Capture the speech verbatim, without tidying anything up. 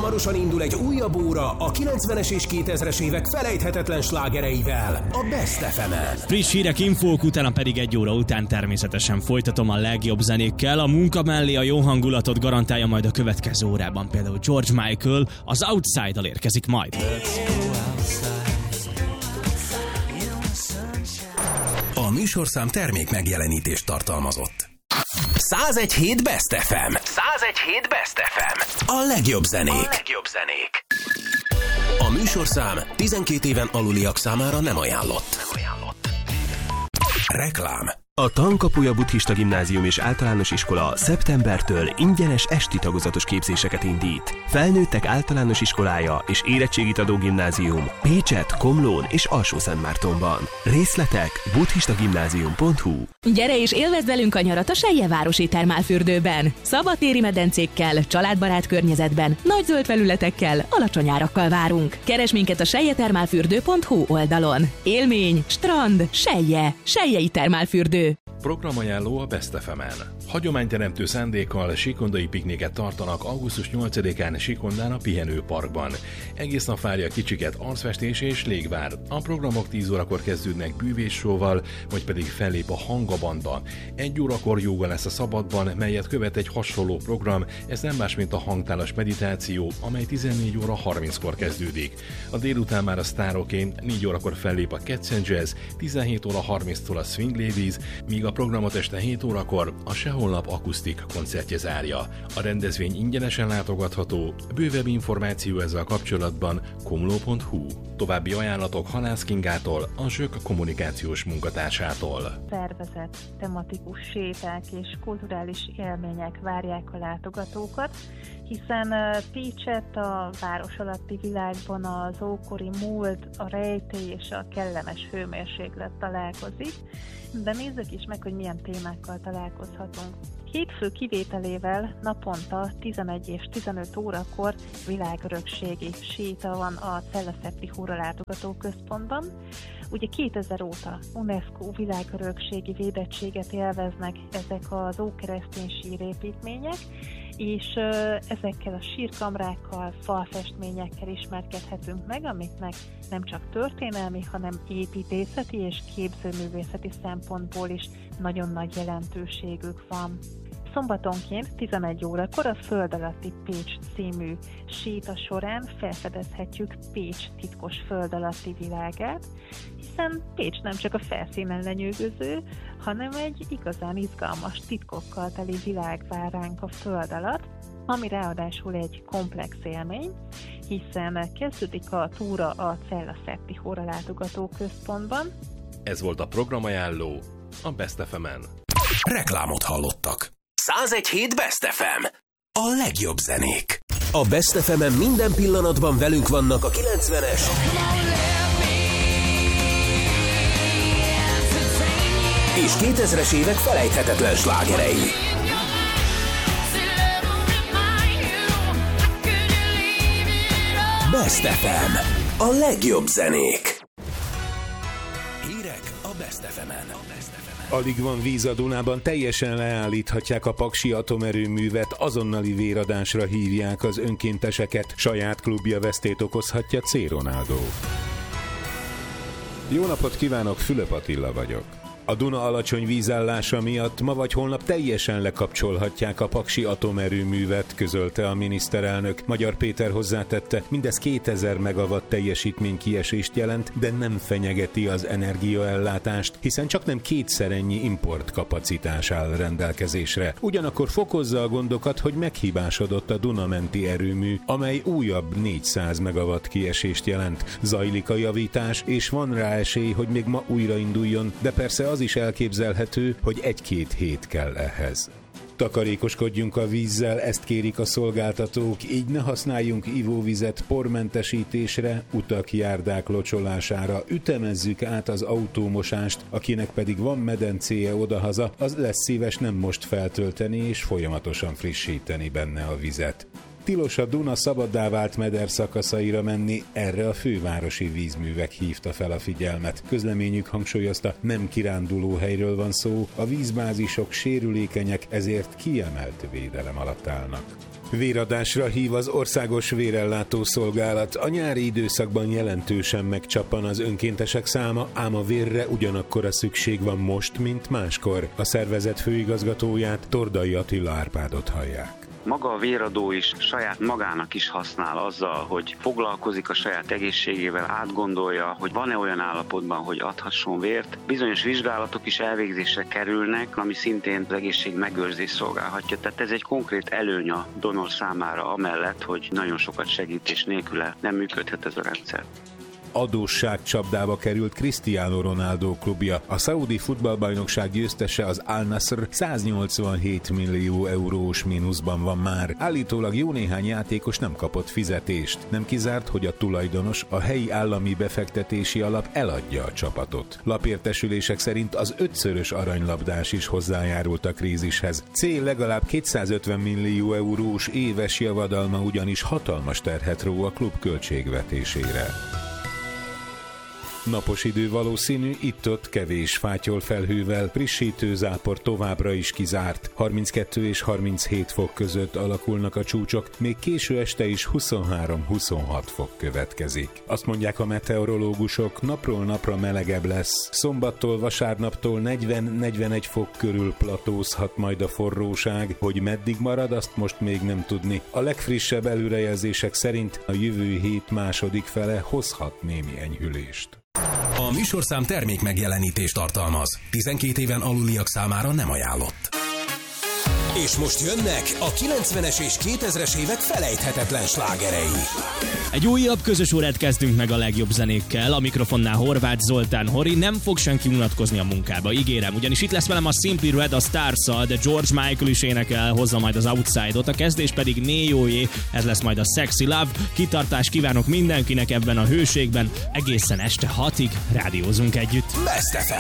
Hamarosan indul egy újabb óra a kilencvenes és kétezres évek felejthetetlen slágereivel, a Best ef emen. Friss hírek, infók, utána pedig egy óra után természetesen folytatom a legjobb zenékkel. A munka mellé a jó hangulatot garantálja majd a következő órában. Például George Michael az Outside-dal érkezik majd. A műsorszám termék megjelenítést tartalmazott. százegy hét Best ef em. százegy hét Best ef em. A legjobb zenék. A legjobb zenék. A műsorszám tizenkét éven aluliak számára nem ajánlott. Nem ajánlott. Reklám. A Tankapuja Buddhista Gimnázium és Általános Iskola szeptembertől ingyenes esti tagozatos képzéseket indít. Felnőttek általános iskolája és érettségit adó gimnázium Pécset, Komlón és Alsó-Szentmártonban. Részletek buddhistagimnázium pont hu. Gyere és élvezd velünk a nyarat a Seljevárosi termálfürdőben. Szabadtéri medencékkel, családbarát környezetben, nagy zöld felületekkel, alacsony árakkal várunk. Keresd minket a seljetermálfürdő pont hu oldalon. Élmény, strand, Selje, Seljei termálfürdő. Programajánló a Best ef emen. Hagyományteremtő szándékkal sikondai pikniket tartanak augusztus nyolcadikán Sikondán a Pihenőparkban. Egész nap várja kicsiket arcfestés és légvár. A programok tíz órakor kezdődnek bűvéssóval, vagy pedig fellép a Hangabanda. Egy órakor jóga lesz a szabadban, melyet követ egy hasonló program, ez nem más, mint a hangtálas meditáció, amely tizennégy óra harminckor kezdődik. A délután már a sztároké, négy órakor fellép a Cats and Jazz, tizenhét óra harminctól a Swing Ladies, míg a programot este hét órakor a Seholnap akusztik koncertje zárja. A rendezvény ingyenesen látogatható, bővebb információ ezzel kapcsolatban komló pont hu. További ajánlatok Halász Kingától, a Zsök kommunikációs munkatársától. Szervezett, tematikus séták és kulturális élmények várják a látogatókat, hiszen Pécset a város alatti világban az ókori múlt, a rejtély és a kellemes hőmérséklet találkozik, de nézzük is meg, hogy milyen témákkal találkozhatunk. Hétfő kivételével naponta tizenegy és tizenöt órakor világörökségi séta van a Cella-Szepti Hóra látogató központban. Ugye kétezer óta UNESCO világörökségi védettséget élveznek ezek az ókeresztény sírépítmények, és ezekkel a sírkamrákkal, falfestményekkel ismerkedhetünk meg, amiknek nem csak történelmi, hanem építészeti és képzőművészeti szempontból is nagyon nagy jelentőségük van. Szombatonként tizenegy órakor a Föld alatti Pécs című séta során felfedezhetjük Pécs titkos föld alatti világát, hiszen Pécs nem csak a felszínen lenyűgöző, hanem egy igazán izgalmas titkokkal teli világ vár ránk a föld alatt, ami ráadásul egy komplex élmény, hiszen kezdődik a túra a Cella-Szepti Hóra látogató központban. Ez volt a programajánló a Best ef emen. Reklámot hallottak. százegy hét Best ef em. A legjobb zenék. A Best ef emen minden pillanatban velünk vannak a kilencvenes és kétezres évek felejthetetlen slágerei. Best ef em. A legjobb zenék. Hírek a Best ef emen. Alig van víz a Dunában, teljesen leállíthatják a paksi atomerőművet, azonnali véradásra hívják az önkénteseket, saját klubja vesztét okozhatja C. Ronaldo. Jó napot kívánok, Fülöp Attila vagyok. A Duna alacsony vízállása miatt ma vagy holnap teljesen lekapcsolhatják a paksi atomerőművet, közölte a miniszterelnök. Magyar Péter hozzátette, mindez kétezer megawatt teljesítmény kiesést jelent, de nem fenyegeti az energiaellátást, hiszen csak nem kétszer ennyi importkapacitás áll rendelkezésre. Ugyanakkor fokozza a gondokat, hogy meghibásodott a Dunamenti erőmű, amely újabb négyszáz megawatt kiesést jelent. Zajlik a javítás, és van rá esély, hogy még ma újrainduljon, de persze az is elképzelhető, hogy egy-két hét kell ehhez. Takarékoskodjunk a vízzel, ezt kérik a szolgáltatók, így ne használjunk ivóvizet pormentesítésre, utak, járdák locsolására, ütemezzük át az autómosást, akinek pedig van medencéje odahaza, az lesz szíves nem most feltölteni és folyamatosan frissíteni benne a vizet. Tilos a Duna szabaddá vált meder szakaszaira menni, erre a fővárosi vízművek hívta fel a figyelmet. Közleményük hangsúlyozta, nem kiránduló helyről van szó, a vízbázisok sérülékenyek, ezért kiemelt védelem alatt állnak. Véradásra hív az Országos Vérellátó Szolgálat. A nyári időszakban jelentősen megcsappan az önkéntesek száma, ám a vérre ugyanakkora szükség van most, mint máskor. A szervezet főigazgatóját, Tordai Attila Árpádot hallják. Maga a véradó is saját magának is használ azzal, hogy foglalkozik a saját egészségével, átgondolja, hogy van-e olyan állapotban, hogy adhasson vért. Bizonyos vizsgálatok is elvégzésre kerülnek, ami szintén az egészség megőrzést szolgálhatja. Tehát ez egy konkrét előny a donor számára, amellett, hogy nagyon sokat segít, és nélküle nem működhet ez a rendszer. Adósságcsapdába került Cristiano Ronaldo klubja. A szaudi futballbajnokság győztese, az Al Nassr száznyolcvanhét millió eurós mínuszban van már. Állítólag jó néhány játékos nem kapott fizetést. Nem kizárt, hogy a tulajdonos, a helyi állami befektetési alap eladja a csapatot. Lapértesülések szerint az ötszörös aranylabdás is hozzájárult a krízishez. Cél legalább kétszázötven millió eurós éves javadalma ugyanis hatalmas terhet ró a klub költségvetésére. Napos idő valószínű, itt-ott kevés fátyol felhővel, frissítő zápor továbbra is kizárt. harminckettő és harminchét fok között alakulnak a csúcsok, még késő este is huszonhárom-huszonhat fok következik. Azt mondják a meteorológusok, napról napra melegebb lesz. Szombattól, vasárnaptól negyven-negyvenegy fok körül platózhat majd a forróság, hogy meddig marad, azt most még nem tudni. A legfrissebb előrejelzések szerint a jövő hét második fele hozhat némi enyhülést. A műsorszám termék megjelenítést tartalmaz. tizenkét éven aluliak számára nem ajánlott. És most jönnek a kilencvenes és kétezres évek felejthetetlen slágerei. Egy újabb közös órát kezdünk meg a legjobb zenékkel. A mikrofonnál Horváth Zoltán Hori, nem fog senki unatkozni a munkába, ígérem. Ugyanis itt lesz velem a Simply Red, a Stars-szal, de George Michael is énekel, hozza majd az Outside-ot, a kezdés pedig Néjóé, ez lesz majd a Sexy Love. Kitartást kívánok mindenkinek ebben a hőségben, egészen este hatig rádiózunk együtt. Best ef em.